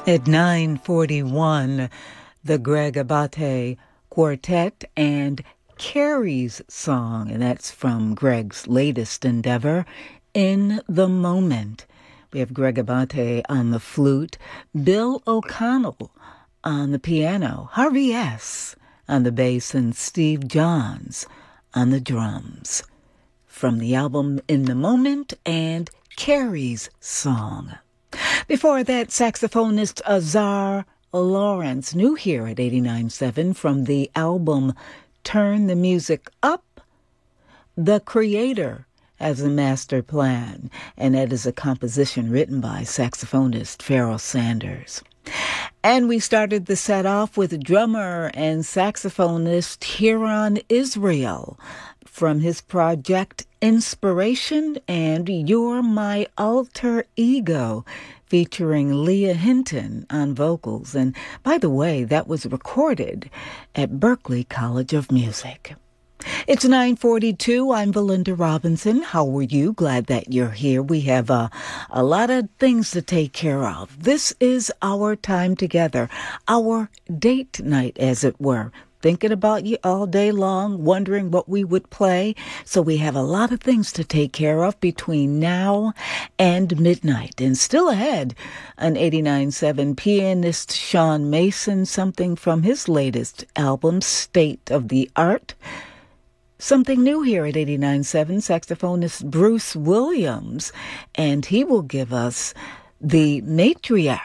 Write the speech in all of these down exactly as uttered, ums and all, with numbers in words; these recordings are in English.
At nine forty-one, the Greg Abate Quartet and Carrie's song, and that's from Greg's latest endeavor, In the Moment. We have Greg Abate on the flute, Bill O'Connell on the piano, Harvey S. on the bass, and Steve Johns on the drums. From the album In the Moment and Carrie's Song. Before that, saxophonist Azar Lawrence, new here at eighty-nine point seven from the album Turn the Music Up. The Creator has a master plan, and that is a composition written by saxophonist Pharoah Sanders. And we started the set off with drummer and saxophonist Hiran Israel from his project Inspiration and You're My Alter Ego, featuring Leah Hinton on vocals. And by the way, that was recorded at Berklee College of Music. It's nine forty-two. I'm Belinda Robinson. How are you? Glad that you're here. We have uh, a lot of things to take care of. This is our time together, our date night, as it were. Thinking about you all day long, wondering what we would play. So we have a lot of things to take care of between now and midnight. And still ahead, on eighty-nine point seven, pianist Sean Mason, something from his latest album, State of the Art. Something new here at eighty-nine point seven, saxophonist Bruce Williams, and he will give us The Matriarch.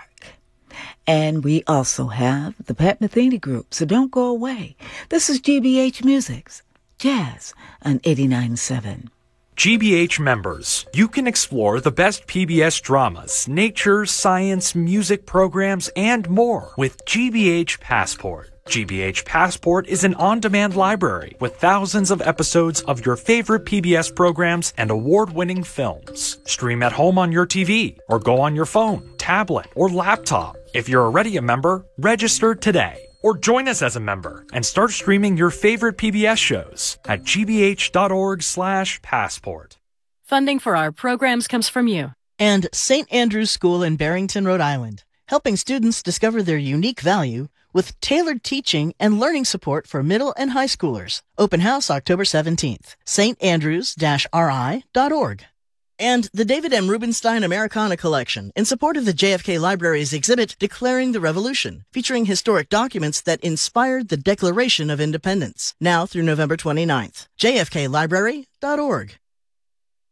And we also have the Pat Metheny Group, so don't go away. This is G B H Music's Jazz on eighty-nine point seven. G B H members, you can explore the best P B S dramas, nature, science, music programs, and more with G B H Passport. G B H Passport is an on-demand library with thousands of episodes of your favorite P B S programs and award-winning films. Stream at home on your T V or go on your phone, tablet, or laptop. If you're already a member, register today. Or join us as a member and start streaming your favorite P B S shows at gbh.org slash passport. Funding for our programs comes from you. And Saint Andrew's School in Barrington, Rhode Island, helping students discover their unique value with tailored teaching and learning support for middle and high schoolers. Open house October seventeenth. s t andrews dash r i dot org. And the David M. Rubenstein Americana Collection, in support of the J F K Library's exhibit Declaring the Revolution, featuring historic documents that inspired the Declaration of Independence, now through November twenty-ninth. j f k library dot org.